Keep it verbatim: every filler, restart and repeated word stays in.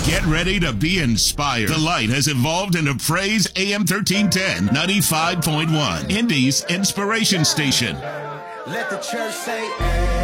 Get ready to be inspired. The Light has evolved into Praise A M thirteen ten, ninety-five point one, Indy's Inspiration Station. Let the church say amen.